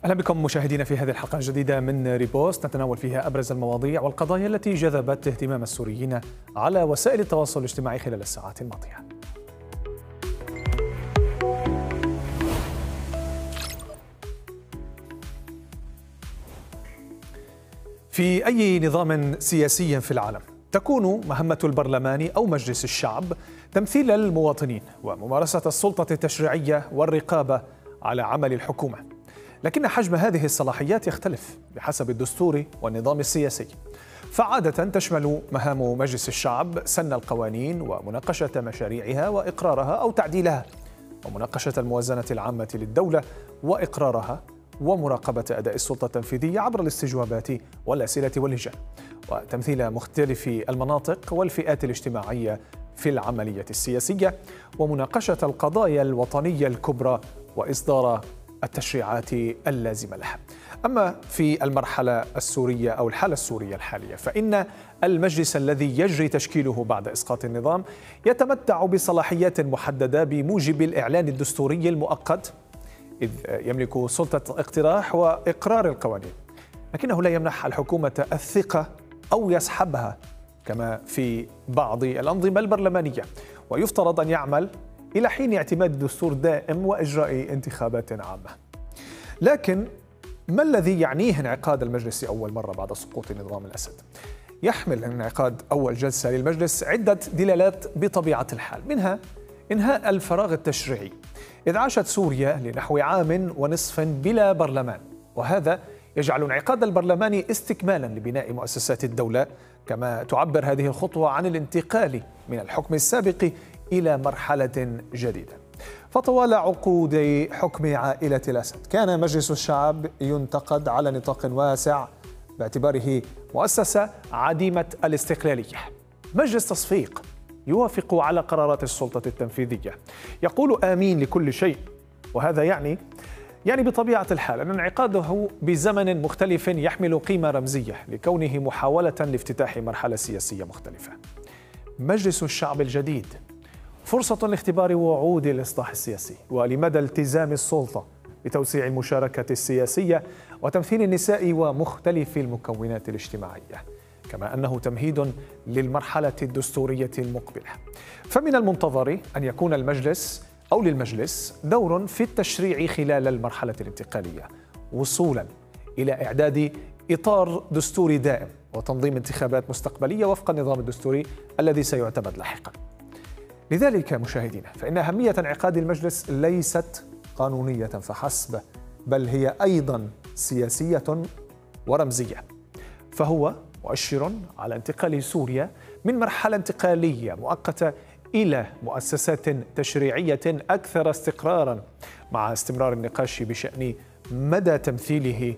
أهلا بكم مشاهدينا في هذه الحلقة الجديدة من ريبوست نتناول فيها أبرز المواضيع والقضايا التي جذبت اهتمام السوريين على وسائل التواصل الاجتماعي خلال الساعات الماضية. في أي نظام سياسي في العالم تكون مهمة البرلمان أو مجلس الشعب تمثيل المواطنين وممارسة السلطة التشريعية والرقابة على عمل الحكومة، لكن حجم هذه الصلاحيات يختلف بحسب الدستور والنظام السياسي، فعادة تشمل مهام مجلس الشعب سن القوانين ومناقشة مشاريعها وإقرارها أو تعديلها، ومناقشة الموازنة العامة للدولة وإقرارها، ومراقبة أداء السلطة التنفيذية عبر الاستجوابات والأسئلة واللجان، وتمثيل مختلف المناطق والفئات الاجتماعية في العملية السياسية، ومناقشة القضايا الوطنية الكبرى وإصدار التشريعات اللازمة لها. أما في المرحلة السورية أو الحالة السورية الحالية فإن المجلس الذي يجري تشكيله بعد إسقاط النظام يتمتع بصلاحيات محددة بموجب الإعلان الدستوري المؤقت، إذ يملك سلطة اقتراح وإقرار القوانين، لكنه لا يمنح الحكومة الثقة أو يسحبها كما في بعض الأنظمة البرلمانية، ويفترض أن يعمل إلى حين اعتماد دستور دائم وإجراء انتخابات عامة. لكن ما الذي يعنيه انعقاد المجلس أول مرة بعد سقوط نظام الأسد؟ يحمل انعقاد أول جلسة للمجلس عدة دلالات بطبيعة الحال، منها إنهاء الفراغ التشريعي، إذ عاشت سوريا لنحو عام ونصف بلا برلمان، وهذا يجعل انعقاد البرلمان استكمالا لبناء مؤسسات الدولة، كما تعبر هذه الخطوة عن الانتقال من الحكم السابق إلى مرحلة جديدة. فطوال عقود حكم عائلة الأسد كان مجلس الشعب ينتقد على نطاق واسع باعتباره مؤسسة عديمة الاستقلالية، مجلس تصفيق يوافق على قرارات السلطة التنفيذية، يقول آمين لكل شيء، وهذا يعني بطبيعة الحال أن انعقاده بزمن مختلف يحمل قيمة رمزية لكونه محاولة لافتتاح مرحلة سياسية مختلفة. مجلس الشعب الجديد فرصة لاختبار وعود الإصلاح السياسي ولمدى التزام السلطة بتوسيع المشاركة السياسية وتمثيل النساء ومختلف المكونات الاجتماعية، كما أنه تمهيد للمرحلة الدستورية المقبلة. فمن المنتظر أن يكون للمجلس دور في التشريع خلال المرحلة الانتقالية، وصولا إلى إعداد إطار دستوري دائم وتنظيم انتخابات مستقبلية وفق النظام الدستوري الذي سيعتمد لاحقا. لذلك مشاهدينا فإن أهمية انعقاد المجلس ليست قانونية فحسب، بل هي أيضا سياسية ورمزية، فهو مؤشر على انتقال سوريا من مرحلة انتقالية مؤقتة إلى مؤسسات تشريعية أكثر استقرارا، مع استمرار النقاش بشأن مدى تمثيله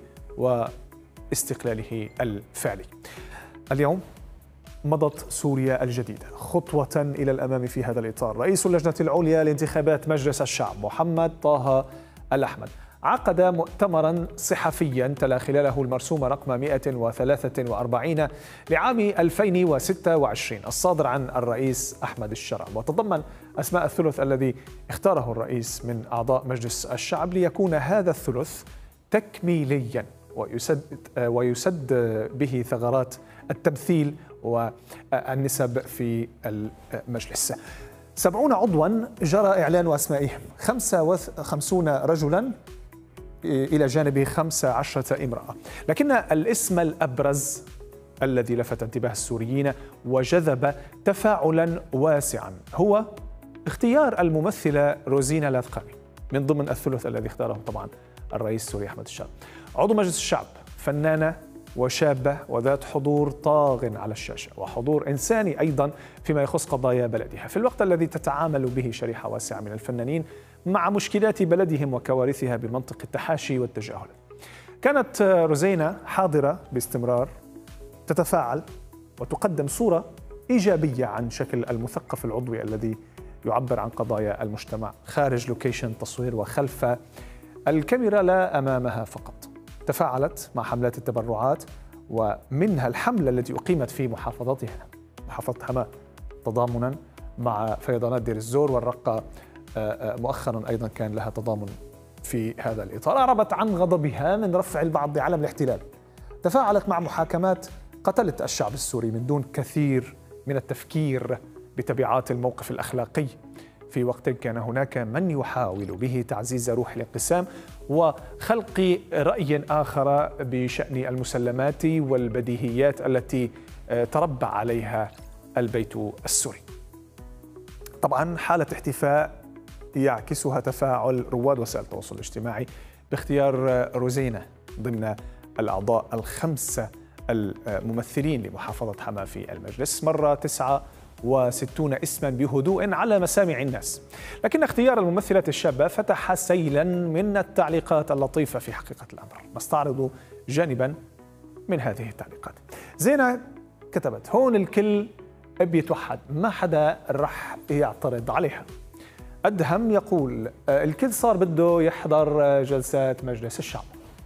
واستقلاله الفعلي. اليوم مضت سوريا الجديدة خطوة إلى الأمام في هذا الإطار. رئيس اللجنة العليا لانتخابات مجلس الشعب محمد طه الأحمد عقد مؤتمرا صحفيا تلا خلاله المرسوم رقم 143 لعام 2026 الصادر عن الرئيس أحمد الشرع، وتضمن أسماء الثلث الذي اختاره الرئيس من أعضاء مجلس الشعب ليكون هذا الثلث تكميليا ويسد به ثغرات التمثيل والنسب في المجلس. 70 عضوا جرى إعلان أسمائهم، 55 رجلا إلى جانب 15 امرأة، لكن الاسم الأبرز الذي لفت انتباه السوريين وجذب تفاعلا واسعا هو اختيار الممثلة روزينا لاذقاني من ضمن الثلث الذي اختاره طبعا الرئيس السوري أحمد الشرع. عضو مجلس الشعب فنانة وشابة وذات حضور طاغ على الشاشة وحضور إنساني أيضا فيما يخص قضايا بلدها، في الوقت الذي تتعامل به شريحة واسعة من الفنانين مع مشكلات بلدهم وكوارثها بمنطق التحاشي والتجاهل. كانت روزينا حاضرة باستمرار، تتفاعل وتقدم صورة إيجابية عن شكل المثقف العضوي الذي يعبر عن قضايا المجتمع خارج لوكيشن تصوير وخلف الكاميرا لا أمامها فقط. تفاعلت مع حملات التبرعات ومنها الحملة التي أقيمت في محافظة حماة تضامنا مع فيضانات دير الزور، والرقة مؤخرا أيضا كان لها تضامن في هذا الإطار أعربت عن غضبها من رفع البعض علم الاحتلال، تفاعلت مع محاكمات قتلت الشعب السوري من دون كثير من التفكير بتبعات الموقف الأخلاقي، في وقت كان هناك من يحاول به تعزيز روح الانقسام وخلق رأي آخر بشأن المسلمات والبديهيات التي تربع عليها البيت السوري. طبعا حالة احتفاء يعكسها تفاعل رواد وسائل التواصل الاجتماعي باختيار روزينة ضمن الأعضاء الخمسة الممثلين لمحافظة حما في المجلس، مر 69 اسما بهدوء على مسامع الناس، لكن اختيار الممثلة الشابة فتح سيلا من التعليقات اللطيفة في حقيقة الأمر. نستعرض جانبا من هذه التعليقات. زينة كتبت: هون الكل بيتوحد، ما حدا رح يعترض عليها. أدهم يقول: الكل صار بده يحضر جلسات مجلس الشعب.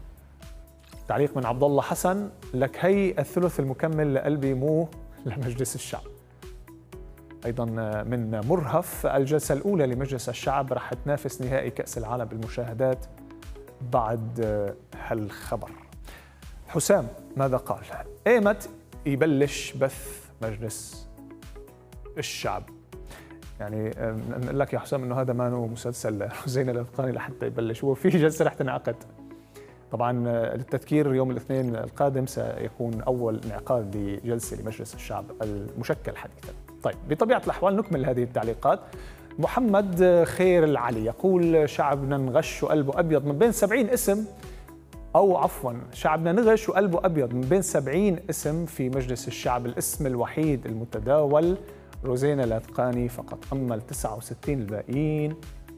تعليق من عبد الله حسن: لك هي الثلث المكمل لقلبي مو لمجلس الشعب. أيضا من مرهف: الجلسة الأولى لمجلس الشعب رح تنافس نهائي كأس العالم بالمشاهدات بعد هالخبر. حسام ماذا قال؟ ايمت يبلش بث مجلس الشعب. يعني نقول لك يا حسام انه هذا ما هو مسلسل روزينة الأثقاني لحتى يبلش، هو في جلسة رح تنعقد. طبعا للتذكير يوم الاثنين القادم سيكون أول انعقاد لجلسة لمجلس الشعب المشكل حديثا. طيب، بطبيعة الأحوال نكمل هذه التعليقات. محمد خير العلي يقول: شعبنا نغش وقلبه أبيض من بين 70 اسم، أو عفوا شعبنا نغش وقلبه أبيض من بين 70 اسم في مجلس الشعب، الاسم الوحيد المتداول روزينة الأثقاني فقط، أما ال 69 الباقيين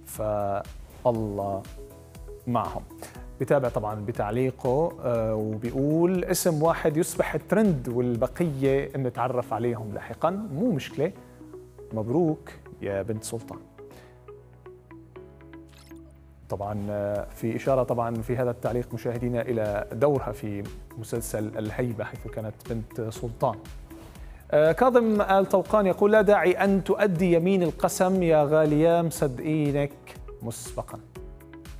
فالله معهم. بتابع طبعا بتعليقه وبيقول: اسم واحد يصبح الترند والبقية نتعرف عليهم لاحقا، مو مشكلة، مبروك يا بنت سلطان. طبعا في إشارة طبعا في هذا التعليق مشاهدينا إلى دورها في مسلسل الهيبة حيث كانت بنت سلطان. كاظم آل طوقان يقول: لا داعي أن تؤدي يمين القسم يا غالية، مصدقينك مسبقا.